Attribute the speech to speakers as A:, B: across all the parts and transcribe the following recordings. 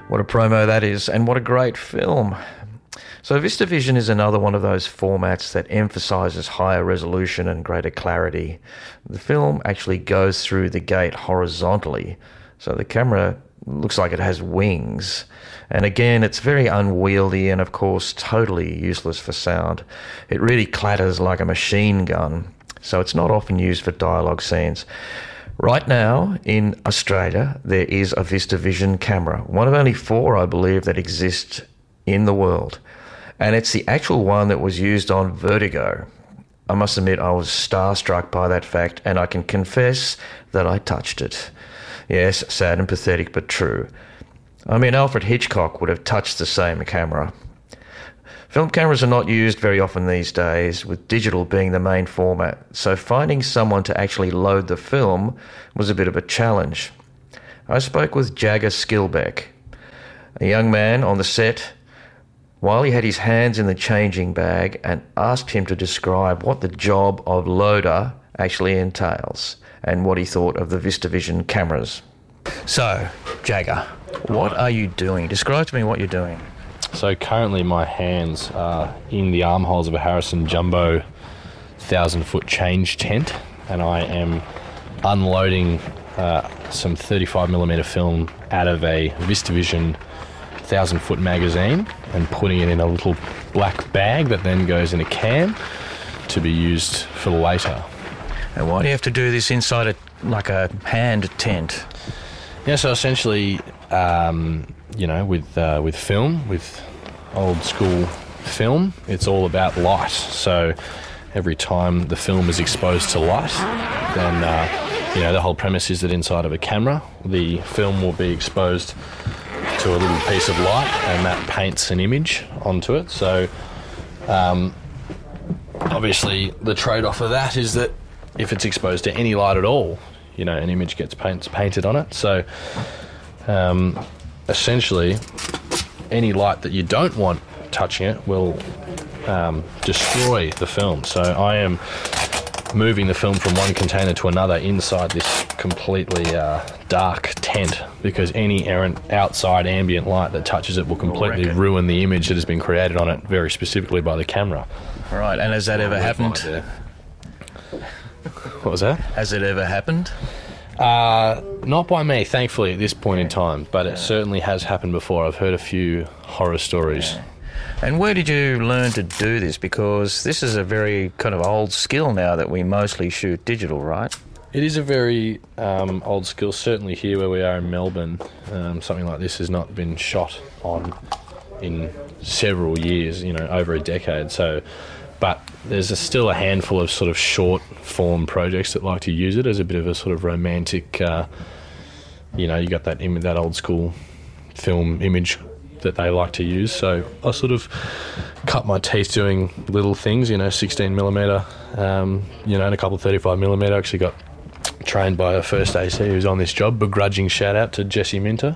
A: What a promo that is, and what a great film. So VistaVision is another one of those formats that emphasises higher resolution and greater clarity. The film actually goes through the gate horizontally, so the camera looks like it has wings. And again, it's very unwieldy and, of course, totally useless for sound. It really clatters like a machine gun, so it's not often used for dialogue scenes. Right now, in Australia, there is a VistaVision camera, one of only 4, I believe, that exist in the world. And it's the actual one that was used on Vertigo. I must admit I was starstruck by that fact, and I can confess that I touched it. Yes, sad and pathetic, but true. I mean, Alfred Hitchcock would have touched the same camera. Film cameras are not used very often these days, with digital being the main format, so finding someone to actually load the film was a bit of a challenge. I spoke with Jagger Skilbeck, a young man on the set, while he had his hands in the changing bag, and asked him to describe what the job of loader actually entails and what he thought of the VistaVision cameras. So, Jagger, what are you doing? Describe to me what you're doing.
B: So currently my hands are in the armholes of a Harrison Jumbo 1,000-foot change tent, and I am unloading some 35mm film out of a VistaVision 1,000-foot magazine and putting it in a little black bag that then goes in a can to be used for later.
A: And why do you have to do this inside like a hand tent?
B: Yeah, so essentially, with film, with old school film, it's all about light. So every time the film is exposed to light, then the whole premise is that inside of a camera, the film will be exposed to a little piece of light, and that paints an image onto it. So obviously, the trade-off of that is that if it's exposed to any light at all, an image gets painted on it. So essentially, any light that you don't want touching it will destroy the film. So I am moving the film from one container to another inside this completely dark tent, because any errant outside ambient light that touches it will completely ruin the image that has been created on it very specifically by the camera.
A: All right, and has that ever happened?
B: What was that?
A: Has it ever happened?
B: Not by me, thankfully, at this point in time, but it certainly has happened before. I've heard a few horror stories.
A: Yeah. And where did you learn to do this? Because this is a very kind of old skill now that we mostly shoot digital, right?
B: It is a very old skill, certainly here where we are in Melbourne. Something like this has not been shot on in several years, over a decade. But there's still a handful of sort of short form projects that like to use it as a bit of a sort of romantic, you got that old school film image that they like to use. So I sort of cut my teeth doing little things, 16mm, and a couple of 35mm. I actually got trained by a first AC who's on this job. Begrudging shout out to Jesse Minter,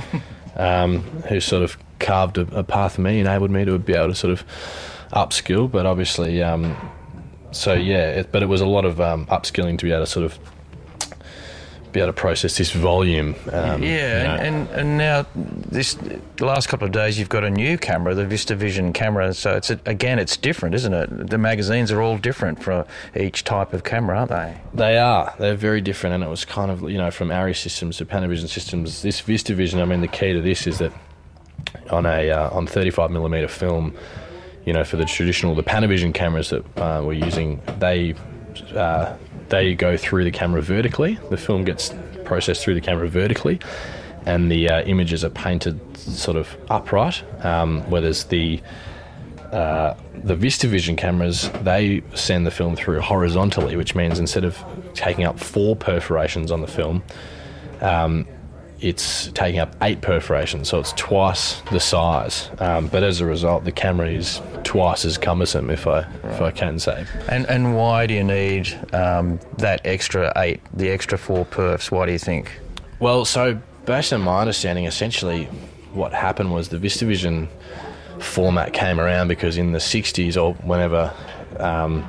B: who sort of carved a path for me, enabled me to be able to sort of upskill. But obviously, but it was a lot of upskilling to be able to sort of be able to process this volume.
A: And now the last couple of days you've got a new camera, the VistaVision camera. So it's different, isn't it? The magazines are all different for each type of camera, aren't they?
B: They are. They're very different, and it was kind of from Arri Systems to Panavision Systems. This VistaVision, I mean, the key to this is that on 35mm film, for the Panavision cameras that we're using, they go through the camera vertically. The film gets processed through the camera vertically, and the images are painted sort of upright. Whereas the VistaVision cameras, they send the film through horizontally, which means instead of taking up 4 perforations on the film, it's taking up 8 perforations, so it's twice the size. But as a result, the camera is twice as cumbersome, if I can say.
A: And why do you need that extra 8, the extra 4 perfs? Why do you think?
B: Well, so based on my understanding, essentially what happened was the VistaVision format came around because in the 60s or whenever,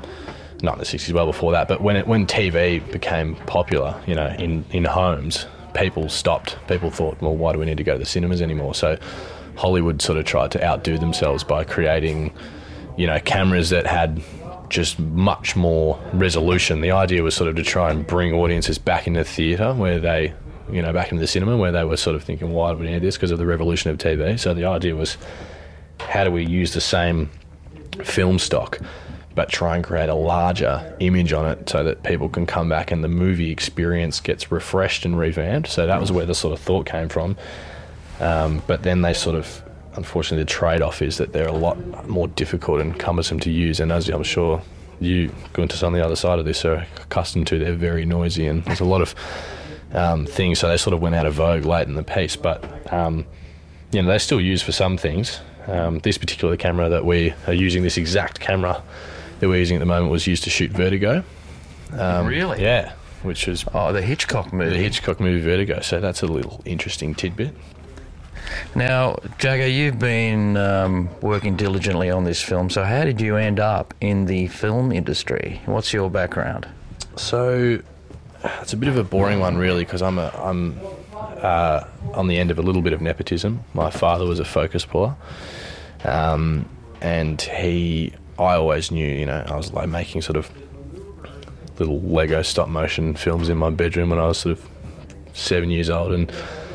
B: not in the 60s, well before that, but when TV became popular, in homes, people stopped. People thought, well, why do we need to go to the cinemas anymore? So Hollywood sort of tried to outdo themselves by creating, cameras that had just much more resolution. The idea was sort of to try and bring audiences back into the theatre where they, back into the cinema where they were sort of thinking, why do we need this? Because of the revolution of TV. So the idea was, how do we use the same film stock but try and create a larger image on it so that people can come back and the movie experience gets refreshed and revamped? So that was where the sort of thought came from. But then they sort of, unfortunately, the trade-off is that they're a lot more difficult and cumbersome to use, and as I'm sure you, Gunters, on the other side of this, are accustomed to, they're very noisy, and there's a lot of things, so they sort of went out of vogue late in the piece, but they're still used for some things. This particular camera that we are using, this exact camera that we're using at the moment, was used to shoot Vertigo.
A: Really?
B: Yeah, which was...
A: Oh, the Hitchcock movie.
B: The Hitchcock movie Vertigo, so that's a little interesting tidbit.
A: Now, Jagger, you've been working diligently on this film, so how did you end up in the film industry? What's your background?
B: So, it's a bit of a boring one, really, because I'm on the end of a little bit of nepotism. My father was a focus puller, and I always knew, I was like making sort of little Lego stop motion films in my bedroom when I was sort of 7 years old, and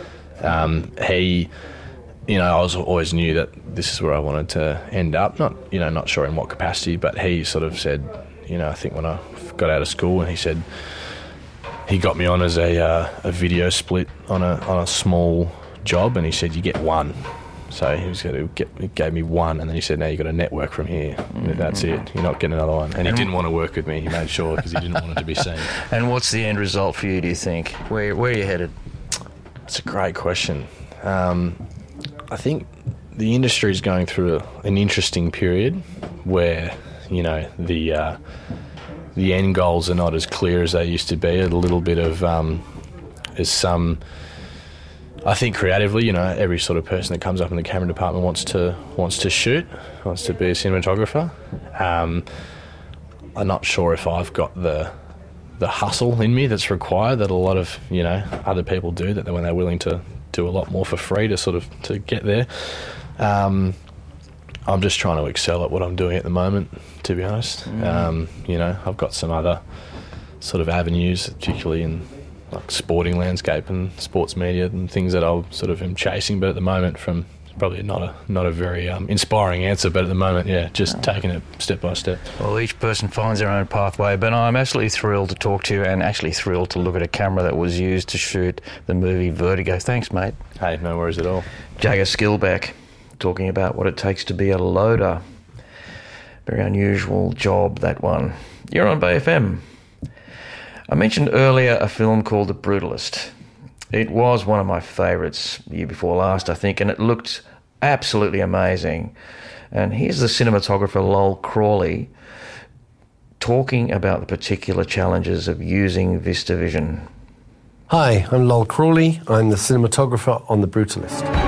B: I always knew that this is where I wanted to end up. Not sure in what capacity, but he sort of said, I think when I got out of school, and he said he got me on as a video split on a small job, and he said, you get one. So he gave me one, and then he said, now you got to network from here. That's it. You're not getting another one. And he didn't want to work with me. He made sure, because he didn't want it to be seen.
A: And what's the end result for you, do you think? Where are you headed?
B: It's a great question. I think the industry is going through an interesting period where, the end goals are not as clear as they used to be. A little bit of, I think creatively, every sort of person that comes up in the camera department wants to shoot, wants to be a cinematographer. I'm not sure if I've got the hustle in me that's required that a lot of other people do, that when they're willing to do a lot more for free to get there. I'm just trying to excel at what I'm doing at the moment, to be honest. I've got some other sort of avenues, particularly in like sporting landscape and sports media and things that I sort of am chasing, but at the moment, from probably not a very inspiring answer, but at the moment, just taking it step by step.
A: Well, each person finds their own pathway, but I'm absolutely thrilled to talk to you, and actually thrilled to look at a camera that was used to shoot the movie Vertigo. Thanks, mate.
B: Hey, no worries at all.
A: Jagger Skillbeck, talking about what it takes to be a loader. Very unusual job, that one. You're on Bay FM. I mentioned earlier a film called The Brutalist. It was one of my favourites year before last, I think, and it looked absolutely amazing. And here's the cinematographer Lol Crawley talking about the particular challenges of using VistaVision.
C: Hi, I'm Lol Crawley. I'm the cinematographer on The Brutalist.